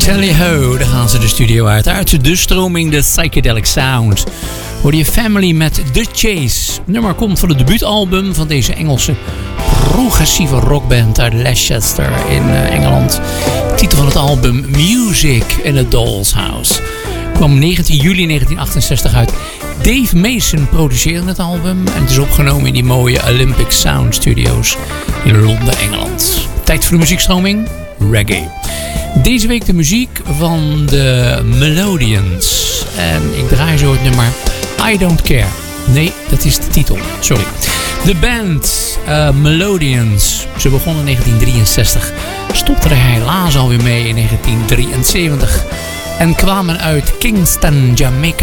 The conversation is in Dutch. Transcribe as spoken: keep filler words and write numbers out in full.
Tally ho, daar gaan ze de studio uit. Uit de stroming, de psychedelic sound. Hoor je Family met The Chase. Het nummer komt van het debuutalbum van deze Engelse progressieve rockband uit Leicester in uh, Engeland. Titel van het album Music in a Doll's House. Kwam negentien juli negentien achtenzestig uit. Dave Mason produceerde het album en het is opgenomen in die mooie Olympic Sound Studios in Londen, Engeland. Tijd voor de muziekstroming, reggae. Deze week de muziek van de Melodians. En ik draai zo het nummer I Don't Care. Nee, dat is de titel. Sorry. De band uh, Melodians. Ze begonnen in negentien drieënzestig. Stopten er helaas alweer mee in negentien drieënzeventig. En kwamen uit Kingston, Jamaica.